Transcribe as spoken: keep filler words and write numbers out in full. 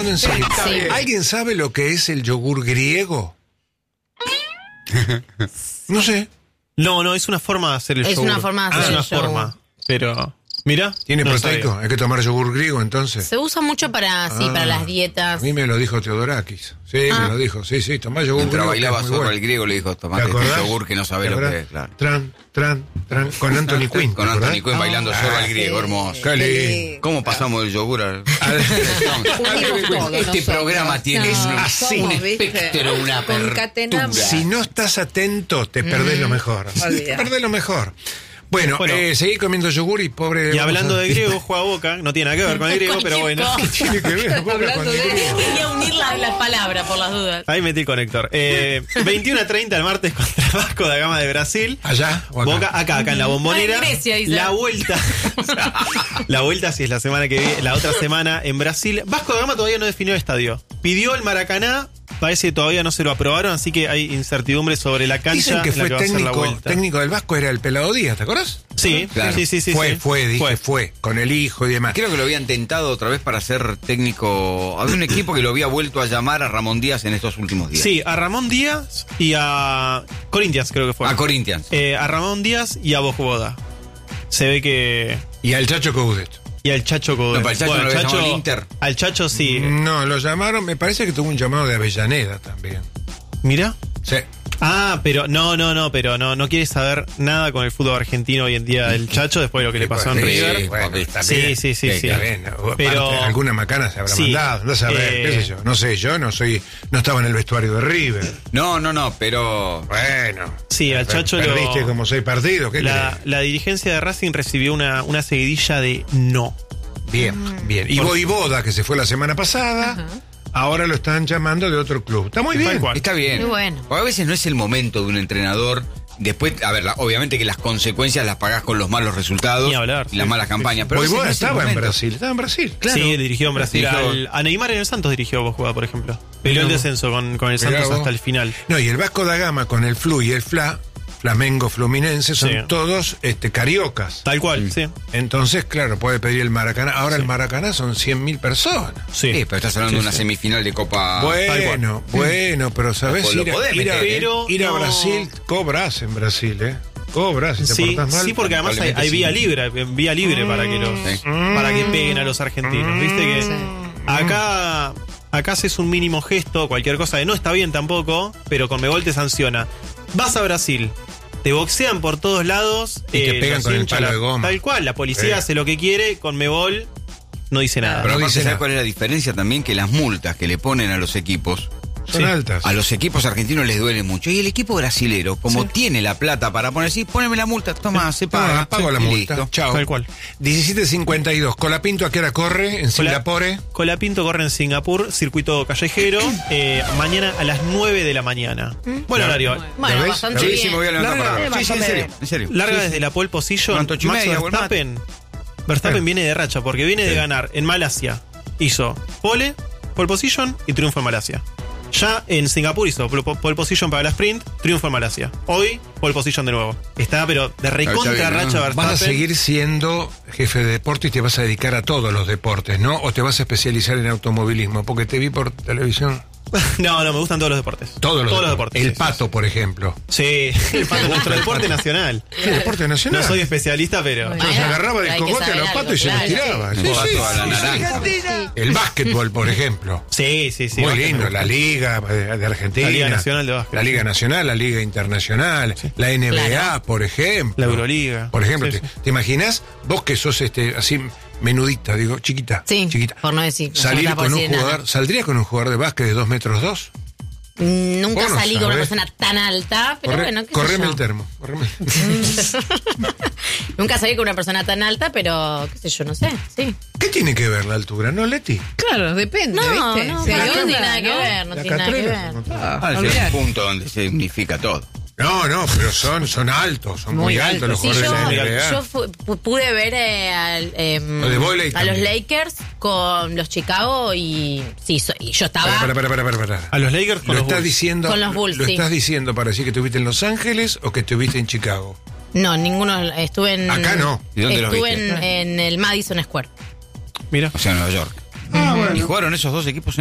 En serio. Sí. ¿Alguien sabe lo que es el yogur griego? No sé. No, no, es una forma de hacer el Es yogur. una forma de hacer Es el una yogur. forma, pero... Mira, ¿Tiene no proteico? sabía. Hay que tomar yogur griego entonces. Se usa mucho para, sí, Ah, para las A dietas. mí me lo dijo Teodorakis. Sí, Ah. me lo dijo. Sí, sí, tomá yogur Mientras griego. bailaba que es muy zorro bueno. el griego le dijo, ¿Te tomate este acordás? yogur que no sabe ¿Te lo acordás? que es, claro. Tran, tran, tran, con Anthony Quinn. Con ¿te acordás? Anthony Quinn bailando zorro al griego, hermoso. Qué lindo. ¿Cómo pasamos del yogur al...? Unimos todo Este nosotros. programa tiene No, un, así, un ¿viste? espectro, una Concatenamos. apertura. Si no estás atento, te perdés lo mejor. Te Olvidá. perdés lo mejor. Bueno, Bueno. eh, seguí comiendo yogur y pobre... Y vamos hablando a- de griego, juega Boca. No tiene nada que ver con el griego, pero bueno. Tiene que ver Boca Hablando con el de- griego. Quería unir las, las palabras por las dudas. Ahí metí el conector. Eh, veintiuno a treinta el martes contra Vasco da Gama de Brasil. ¿Allá o acá? Boca, acá, acá en la Bombonera. Ah, en Grecia, dice. La vuelta. La vuelta sí es la semana que viene, la otra semana en Brasil. Vasco da Gama todavía no definió el estadio. Pidió el Maracaná, parece que todavía no se lo aprobaron, así que hay incertidumbre sobre la cancha Dicen que en la fue que va a ser la técnico, vuelta. técnico del Vasco era el Pelado Díaz, ¿te acuerdas? Sí, Claro. sí, sí, sí. fue, sí. fue, dije, fue, con el hijo y demás. Creo que lo habían tentado otra vez para ser técnico. Había un equipo que lo había vuelto a llamar a Ramón Díaz en estos últimos días. Sí, a Ramón Díaz y a Corinthians creo que fue. A Corinthians. Eh, a Ramón Díaz y a Boda. Se ve que... Y al Chacho Coudet. Y al Chacho Coudet. No, para el Chacho no lo había llamado el Inter. Al Chacho sí. No, lo llamaron, me parece que tuvo un llamado de Avellaneda también. Mira. Sí. Ah, pero no, no, no, pero no, no quiere saber nada con el fútbol argentino hoy en día el Chacho después de lo que le pasó en Sí, River. bueno, está Sí, bien. sí, sí, sí. Está bien. Pero- Aparte, alguna macana se habrá Sí. mandado, no saber, Eh, qué sé yo, no sé, yo no soy, no estaba en el vestuario de River. No, no, no, pero. Bueno. Sí, al Chacho lo- Perdiste como seis partidos, ¿qué La, querés? la dirigencia de Racing recibió una, una seguidilla de no. Bien, bien. Y Por- Voivoda, que se fue la semana pasada, ahora lo están llamando de otro club. Está muy Tal bien. cual. Está bien. Muy bueno. Porque a veces no es el momento de un entrenador. Después, a ver, la- obviamente que las consecuencias las pagás con los malos resultados Ni hablar, y las sí, malas sí, campañas. Pero a veces Voivoda no es el estaba en momento. Brasil, estaba en Brasil. Sí, dirigió en Brasil. Dirigió- al- a Neymar en el Santos dirigió Bojuda, por ejemplo. Peleó el Mirá vos. descenso con, con el Mirá Santos vos. hasta el final. No, y el Vasco da Gama con el Flu y el Fla, Flamengo Fluminense, son Sí. todos este, cariocas. Tal cual, sí. Entonces, claro, puede pedir el Maracaná. Ahora el Maracaná son cien mil personas. Sí. Sí, pero estás hablando Sí, de una sí. semifinal de Copa. Bueno, bueno, pero sabes Lo ir, a- podés ir a, meter, ¿eh? Pero ir a no- Brasil, cobras en Brasil, ¿eh? Cobras si te Sí, portás mal. sí, porque además hay, probablemente hay sí. vía libre, vía libre para que los, Sí. para que peguen a los argentinos. Viste que acá, acá haces un mínimo gesto, cualquier cosa que no está bien tampoco, pero Conmebol te sanciona. Vas a Brasil, te boxean por todos lados Y te pegan los con el hinchas, palo la- de goma. Tal cual, la policía Sí. hace lo que quiere, Conmebol no dice nada. Pero No aparte, dice ¿sabes nada. cuál es la diferencia también? Que las multas que le ponen a los equipos, Son Sí. altas. a los equipos argentinos les duele mucho. Y el equipo brasilero, como tiene la plata para poner así, poneme la multa, toma, se paga. Ah, pago la y multa. listo. Chao. Tal cual. diecisiete cincuenta y dos. Colapinto, ¿a qué hora corre? En Cola- Singapore. Colapinto corre en Singapur, circuito callejero, eh, mañana a las nueve de la mañana. Buen horario. Bueno, ves? bastante Sí, bien. sí, me voy a levantar Larga, para eh, verlo. Sí, sí, en bastante serio, bien. en serio. Larga Sí, desde sí. la pole position. Pronto, ocho y Max media, buen mate. Verstappen. Verstappen Eh. viene de racha porque viene de ganar en Malasia. Hizo pole, pole position y triunfo en Malasia. Ya en Singapur hizo pole pole position para la sprint, triunfo en Malasia. Hoy, pole position de nuevo. Está, pero de recontra bien, ¿no? racha Verstappen. Vas a seguir siendo jefe de deporte y te vas a dedicar a todos los deportes, ¿no? O te vas a especializar en automovilismo, porque te vi por televisión. No, no, me gustan todos los deportes. Todos los deportes. deportes. El sí, sí, pato, por ejemplo. Sí, el pato, nuestro deporte nacional. ¿Qué deporte nacional? No soy especialista, pero. Bueno. Nos agarraba del Hay que cogote a saber los algo, patos y se los claro. tiraba. Un Sí, pato sí, a la sí, naranja. El básquetbol, por ejemplo. Sí, sí, sí. Muy bastante lindo, me la gusta. Liga de de Argentina. La Liga Nacional de Básquet. La Liga Nacional, la Liga Internacional, la N B A, Claro. por ejemplo. La Euroliga. Por ejemplo, Sí, te, sí. ¿te imaginas? Vos que sos este así menudita, digo, chiquita. Sí, chiquita. por no decir- Salir no por con un decir nada. jugador, ¿saldrías con un jugador de básquet de dos metros dos? Nunca Vos no salí con una sabés. persona tan alta, pero Corre- bueno, qué sé correme yo. el termo. correme. Nunca salí con una persona tan alta, pero qué sé yo, no sé, sí. ¿Qué tiene que ver la altura, no, Leti? Claro, depende, No, ¿viste? no, Se para mí no ayuda, tiene nada que ¿no? ver, no La tiene nada que catrera. ver. Ah, Ah, ese es olvidate. el punto donde se unifica todo. No, no, pero son, son altos, son muy, Muy altos los altos. Sí, jugadores yo, de la N B A. yo fu- pu- pude ver eh, al, em, Lo de vóley a los también. Lakers con los Chicago y sí, so- y yo estaba Para, para, para, para, para. A los Lakers con ¿Lo los estás Bulls. diciendo, Con los Bulls, ¿Lo sí. estás diciendo para decir que estuviste en Los Ángeles o que estuviste en Chicago? no, ninguno, estuve en Acá no. ¿Y dónde los estuve viste? en, en el Madison Square. Mira. O sea, en Nueva York. Ah, bueno. Y jugaron esos dos equipos